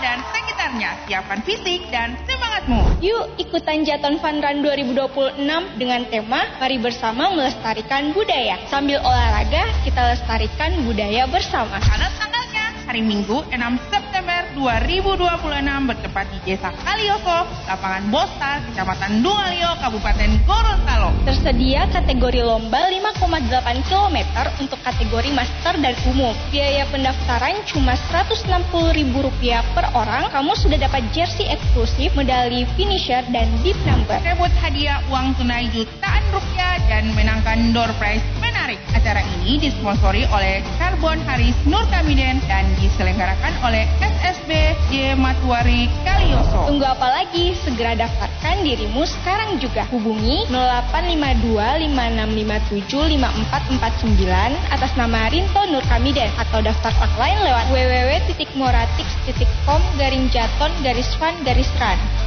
dan sekitarnya. Siapkan fisik dan semangatmu. Yuk ikutan Jaton Fun Run 2026 dengan tema Mari Bersama Melestarikan Budaya. Sambil olahraga, kita lestarikan budaya bersama. Karena tanggalnya hari Minggu 6 September 2026 bertepat di Desa Kalioso, Lapangan Bostal, Kecamatan Dungalio, Kabupaten Gorontalo. Tersedia kategori lomba 5,8 km untuk kategori master dan umum. Biaya pendaftaran cuma Rp160.000 per orang. Kamu sudah dapat jersey eksklusif, medali finisher, dan bib number. Rebut hadiah uang tunai jutaan rupiah dan menangkan door prize menarik. Acara ini disponsori oleh Karbon Haris Nur Kamiden dan diselenggarakan oleh SSB J Matuari Kalioso. Tunggu apa lagi? Segera daftarkan dirimu sekarang juga. Hubungi 085256575449 atas nama Rinto Nur Kamiden atau daftar online lewat www.moratix.com/jaton-fun-run.